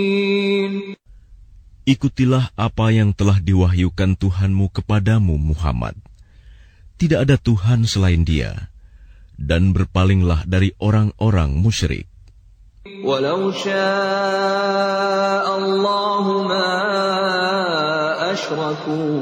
Ikutilah apa yang telah diwahyukan Tuhanmu kepadamu, Muhammad. Tidak ada Tuhan selain Dia, dan berpalinglah dari orang-orang musyrik. Walau syaa Allahu ma asyraku